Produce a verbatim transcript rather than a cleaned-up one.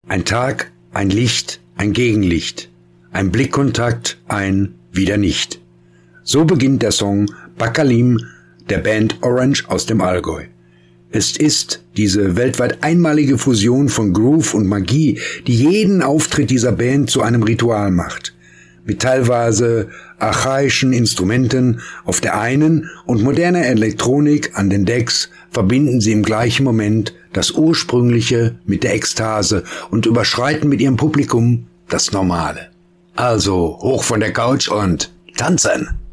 Ein Tag, ein Licht, ein Gegenlicht. Ein Blickkontakt, ein wieder nicht. So beginnt der Song Bakalim der Band Orange aus dem Allgäu. Es ist diese weltweit einmalige Fusion von Groove und Magie, die jeden Auftritt dieser Band zu einem Ritual macht. Mit teilweise archaischen Instrumenten auf der einen und moderner Elektronik an den Decks verbinden sie im gleichen Moment das Ursprüngliche mit der Ekstase und überschreiten mit ihrem Publikum das Normale. Also hoch von der Couch und tanzen!